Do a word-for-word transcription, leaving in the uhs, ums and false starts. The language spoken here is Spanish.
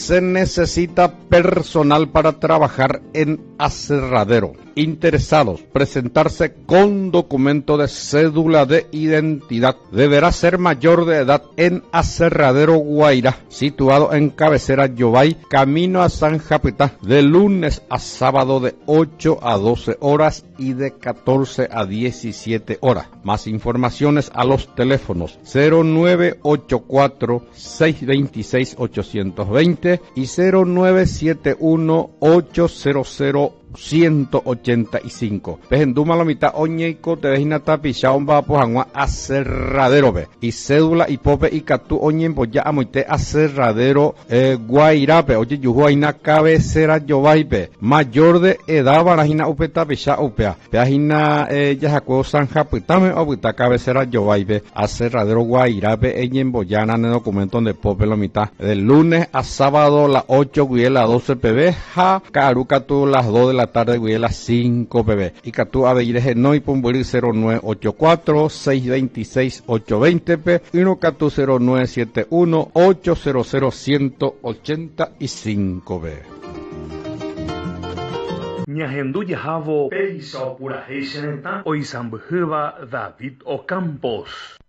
Se necesita personal para trabajar en aserradero. Interesados, presentarse con documento de cédula de identidad. Deberá ser mayor de edad en Aserradero Guairá, situado en cabecera Yobay, camino a San Japitá, de lunes a sábado de ocho a doce horas y de catorce a diecisiete horas. Más informaciones a los teléfonos cero nueve ocho cuatro, seis dos seis, ocho dos cero y cero nueve siete uno, ocho cero cero, ciento ochenta y cinco. Pejenduma la mitad oñeiko te dejina tapicha omba pojangua aserradero be. Y cédula y pope y catu oñempo ya amoite aserradero eh, Guairape. Oye yuhuaina cabecera yobaipe. Mayor de edad barajina upe tapicha upea. Pejina eh, ya jacuo san japitame oputa cabecera yobaipe. Aserradero Guairape eñempo ya en el documento de pope la mitad. De lunes a sábado las ocho y las doce pb. Ja caruca tú las dos de la tarde y a las cinco pb. Y Catú Aveire no y Pumburí cero nueve ocho cuatro, seis dos seis, ocho dos cero p y no Catú cero nueve siete uno, ocho cero cero, ciento ochenta y cinco b. Ñahendu yahavo Peisa Opura Heiseneta Oisambuhuba David Ocampos.